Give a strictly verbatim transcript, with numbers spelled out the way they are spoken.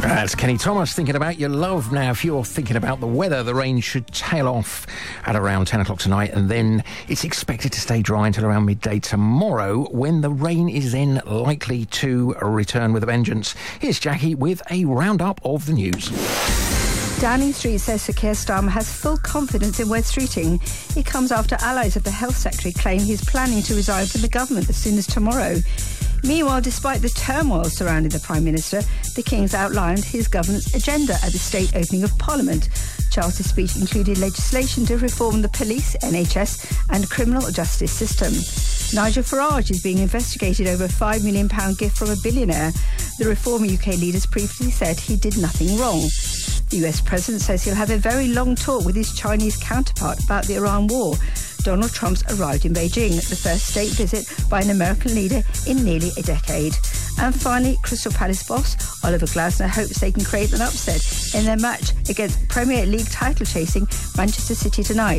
That's Kenny Thomas thinking about your love. Now, if you're thinking about the weather, the rain should tail off at around ten o'clock tonight, and then it's expected to stay dry until around midday tomorrow, when the rain is then likely to return with a vengeance. Here's Jackie with a roundup of the news. Downing Street says Sir Keir Starmer has full confidence in Wes Streeting. It comes after allies of the Health Secretary claim he's planning to resign from the government as soon as tomorrow. Meanwhile, despite the turmoil surrounding the Prime Minister, the King's outlined his governance agenda at the state opening of Parliament. Charles's speech included legislation to reform the police, N H S and criminal justice system. Nigel Farage is being investigated over a five million pounds gift from a billionaire. The Reform U K leaders previously said he did nothing wrong. The U S President says he'll have a very long talk with his Chinese counterpart about the Iran war. Donald Trump's arrived in Beijing, the first state visit by an American leader in nearly a decade. And finally, Crystal Palace boss Oliver Glasner hopes they can create an upset in their match against Premier League title-chasing Manchester City tonight.